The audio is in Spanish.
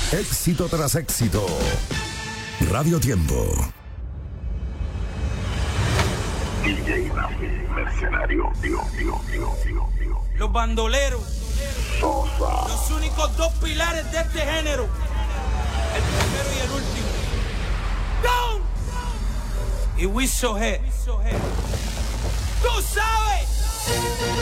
Éxito tras éxito. Radio Tiempo. DJ Mercenario, Los bandoleros. Sosa. Los únicos dos pilares de este género. El primero y el último. ¡Don! Y Wiso G. ¡Tú sabes!